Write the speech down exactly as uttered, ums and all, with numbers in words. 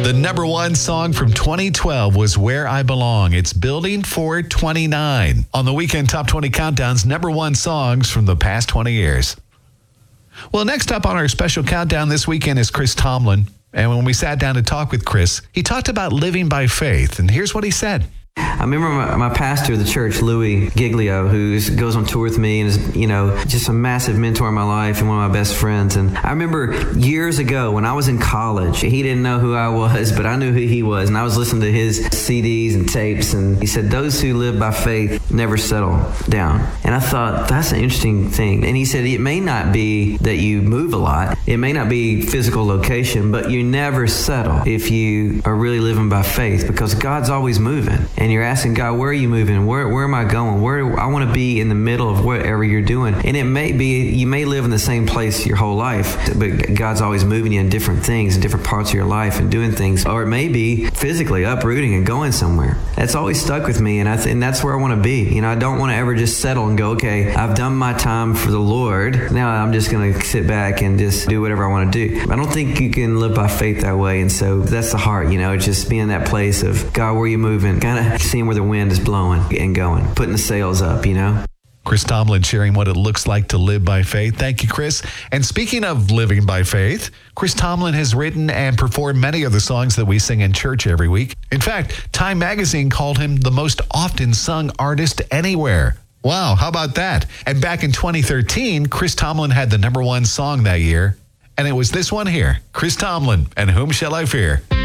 The number one song from twenty twelve was Where I Belong. It's building for twenty-nine on the Weekend Top twenty Countdown's number one songs from the past twenty years. Well, next up on our special countdown this weekend is Chris Tomlin. And when we sat down to talk with Chris, he talked about living by faith. And here's what he said. I remember my, my pastor of the church, Louis Giglio, who goes on tour with me and is, you know, just a massive mentor in my life and one of my best friends. And I remember years ago when I was in college, he didn't know who I was, but I knew who he was. And I was listening to his C Ds and tapes. And he said, those who live by faith never settle down. And I thought, that's an interesting thing. And he said, it may not be that you move a lot. It may not be physical location, but you never settle if you are really living by faith, because God's always moving. And you're asking God, where are you moving? Where where am I going? Where I want to be in the middle of whatever you're doing. And it may be, you may live in the same place your whole life, but God's always moving you in different things, in different parts of your life and doing things. Or it may be physically uprooting and going somewhere. That's always stuck with me, and I th- and that's where I want to be. You know, I don't want to ever just settle and go, okay, I've done my time for the Lord. Now I'm just going to sit back and just do whatever I want to do. I don't think you can live by faith that way. And so that's the heart, you know, just being in that place of, God, where are you moving? Kind of seeing where the wind is blowing and going, putting the sails up, you know? Chris Tomlin sharing what it looks like to live by faith. Thank you, Chris. And speaking of living by faith, Chris Tomlin has written and performed many of the songs that we sing in church every week. In fact, Time Magazine called him the most often sung artist anywhere. Wow, how about that? And back in twenty thirteen, Chris Tomlin had the number one song that year. And it was this one here, Chris Tomlin, and Whom Shall I Fear?